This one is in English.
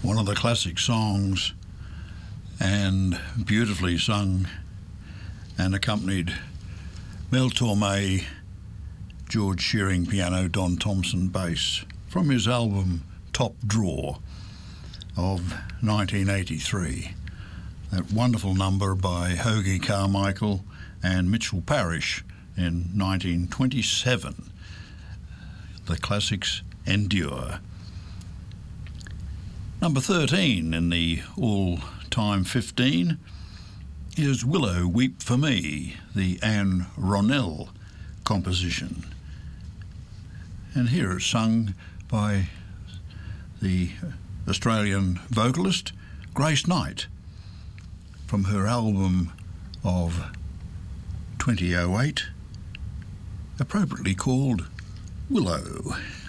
one of the classic songs, and beautifully sung and accompanied. Mel Torme, George Shearing piano, Don Thompson bass, from his album Top Drawer of 1983. That wonderful number by Hoagy Carmichael and Mitchell Parish in 1927. The classics endure. Number 13 in the all-time 15 is Willow Weep for Me, the Anne Ronell composition. And here it's sung by the Australian vocalist Grace Knight from her album of 2008, appropriately called Willow.